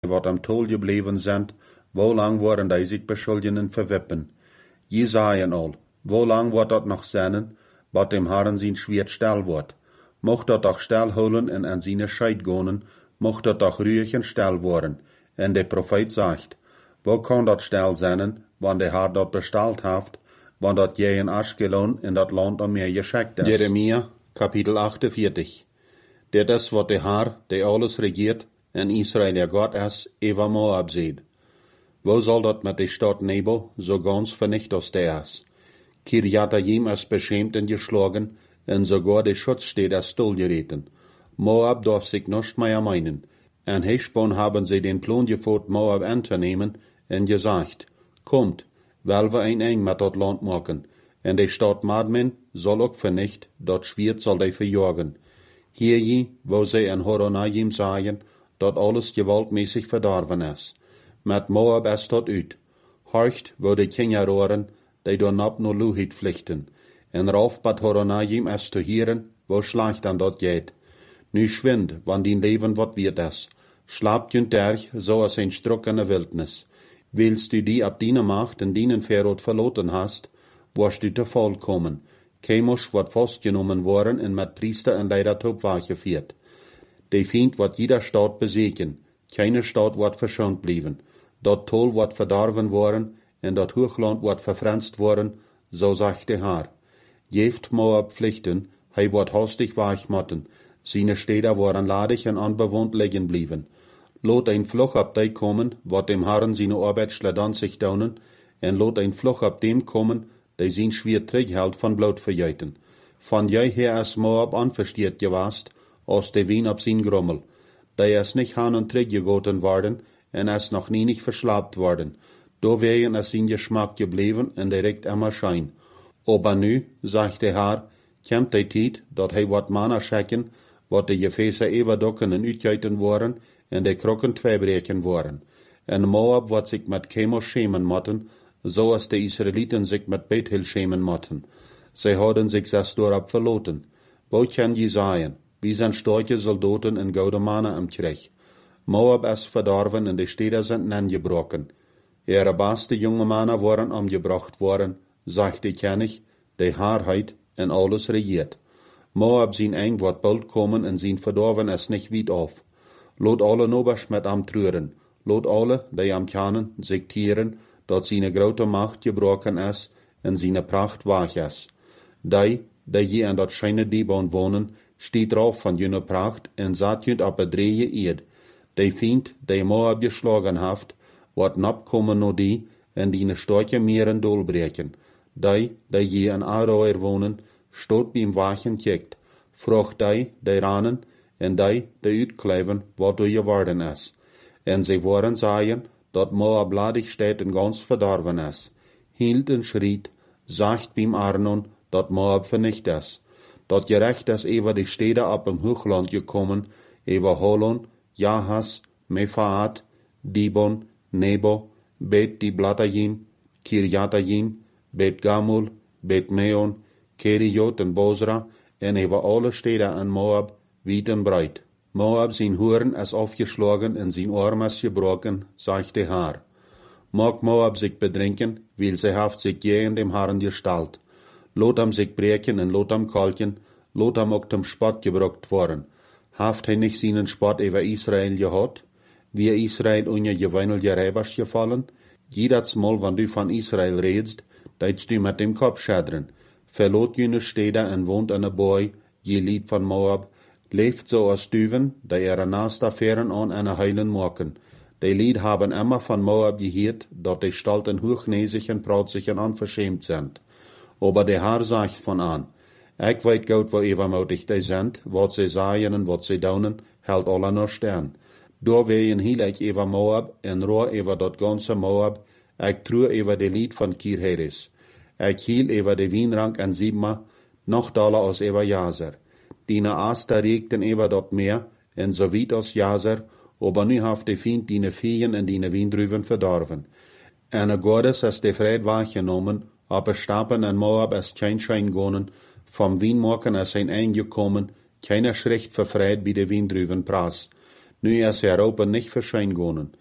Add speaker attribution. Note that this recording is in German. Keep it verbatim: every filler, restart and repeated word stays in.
Speaker 1: wat am Tol gebleven sind, wo lang worden die sich beschuldigen verwippen. Jesajen al, wo lang wordt dat nog zijn, wat dem Herren zijn schwert stel wordt. Mocht dat doch stel holen en aan zijn scheid gonen, mocht dat doch ruhig stel worden. En de profeet zegt, wo kan dat stel zijn, wanneer de Herr dat besteld heeft, wanneer dat jij in Ashkelon in dat land om meer geschickt is. Jeremia, kapitel achtenveertig. Dit is wat de Herr, die alles regiert, en Israël der Gott is, over Moab zegt. Wo zal dat met de stad Nebo zo ganz vernichtet is? Kirjatayim is beschämt en geschlagen, en sogar de Schutzstätte is stilgereten. Moab darf sich nicht mehr meinen. En Heshbon haben sie den Plan gefot, Moab anzunehmen, en gesagt, kommt, weil wir ein eng mit dat Land machen, en de Stadt Madmen soll auch vernicht, dat Schwert soll de verjagen. Hier je, wo sie in Horonayim sagen, dat alles gewaltmäßig verdorven is. Met Moab is dat uit. Horcht, wo de Kinder roeren, die door nap no Luhit vlichten. En rauf bad Horonayim is te hieren, wo schlecht an dat geht. Nu schwind, wann din Leben wat wird es. Schlapt jünt derch, so als ein Struck in der Wildnis. Willst du die ab dine Macht in dienen Verrot verloten hast, wirst du te vollkommen. Kemosch wat festgenommen worden en met Priester en Leidertop wahrgeführt. De Feind wat jeder Staat besiegen. Keine Staat wat verschont blieben. Dat Tol wat verdorven worden, en dat Hochland wat verfranst worden, so sagt der Herr. Jeft Moab pflichten, hij wat hastig weichmatten, seine Städte waren ladig en unbewohnt liegen blieben. Lot ein Fluch ab die kommen, wat dem Herren seine Arbeit schledan sich daunen, en lot ein Fluch ab dem kommen, die sein schwer Trigheld von Blut verjeiten. Von jij her as Moab anverstiert gewast, aus de Wien ab sein Grummel. Die is nicht han und Trigg gegoten worden, en is noch nie nicht verslapt worden. Do wären es sein Geschmack geblieben en direkt immer schein. Aber nu, sagt der Herr, kämmt die Tijd, dat hij wat Mana schecken, wat de Gefäße eberdocken en uitgeiten worden, en de krokken tweebreken worden. En Moab wat sich met Chemosh schämen motten, so als de Israeliten sich met Bethel schämen motten. Sie hadden sich zes dorab verloten. Wo kann Jesajen, wie zijn starke Soldaten en gouden mannen am Krieg. Moab is verdorven en de Städte sind nangebrochen. Ihre beste junge Männer waren umgebracht worden, sagt die König, die Wahrheit en alles regiert. Moab zijn eng wat bald kommen en zijn verdorven is nicht weit auf. Lot alle nobers met am trüren, lot alle, die am kennen, sich tieren, dat seine grote Macht gebrochen is en seine Pracht wach is. Die, die hier in dat scheine Dibon wohnen, steht drauf von jene Pracht en zat jünt op bedreje eed. Die Feind, die Moab geschlagen haft, wat nap kommen no die, en die ne storche Meeren dolbreken. Die, die hier in Aroer wohnen, stot beim Wachen kijkt. Vroeg die, die ranen, en die, die uitkleven, wat du geworden is. En sie waren sagen, dat Moab ladig steht en ganz verdorven is. Hield en schriet, sagt beim Arnon, dat Moab vernicht is. Dat gerecht is over die Städte ab im Hochland gekommen, over Holon, Jahas, Mefaat, Dibon, Nebo, Bet Diblatayim, Kirjatayim, Bet Gamul, Bet Meon, Keriot en Bosra, en over alle Städte in Moab, weit en breit. Moab zijn Huren is aufgeschlagen en zijn Arm is gebroken, sagt der Herr. Mag Moab sich bedrinken, weil sie haft sich je in dem Herrn gestalt. Lot am sich breken en lot am kalken, lot am auch dem Spott gebrocht worden. Haft hij nicht seinen Spott über Israel gehad? Wie Israel unje geweinelje Räbers gefallen? Jedes Mal, wenn du von Israel redst, deitst du mit dem Kopf schädren. Verlot jene Städte en wohnt an a Boy, je Lied von Moab, leeft so als Düven, die ihre Nastaffären an eine heilen machen. Die Lied haben immer von Moab gehört, dort die Stalten hochnäsig und pratzig und unverschämt sind. Aber der Herr sagt von an, ich weet gut, wo übermütig die sind, wat sie sagen und wat sie daunen, hält alle noch stern. Da wehen hiel ich über Moab, en rohr über dat ganze Moab, ich true über die Lied von Kirheres. Ich hiel über die Wienrank an Sibma, noch daler als über Jaser. Dine Aster regten über dat Meer, en so weit als Jaser, aber nu haft die Feind dine Feen en dine Wiendrüven verdorven. En a Gottes has de Fried wahrgenommen, aber Stappen en Moab is kein Schein gonen, vom Wienmaken is ein eingekommen, keiner Schrecht verfreit bei de Wiendrüven Praß. Nu ist Europa nicht verscheingonen,